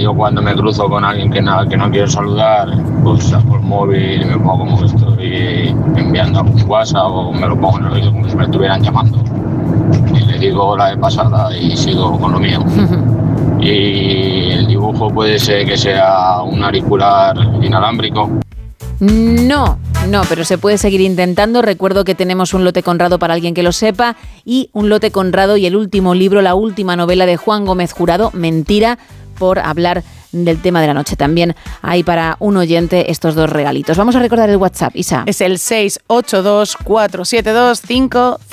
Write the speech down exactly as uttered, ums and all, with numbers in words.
yo cuando me cruzo con alguien que, nada, que no quiero saludar, pues saco el móvil y me pongo como que estoy enviando algún WhatsApp o me lo pongo en el oído como si me estuvieran llamando. Y le digo la de pasada y sigo con lo mío. Y el dibujo puede ser que sea un auricular inalámbrico. No, no, pero se puede seguir intentando. Recuerdo que tenemos un lote Conrado para alguien que lo sepa y un lote Conrado y el último libro, la última novela de Juan Gómez Jurado, Mentira, por hablar del tema de la noche. También hay para un oyente estos dos regalitos. Vamos a recordar el WhatsApp, Isa. Es el seis ocho dos cuatro siete dos cinco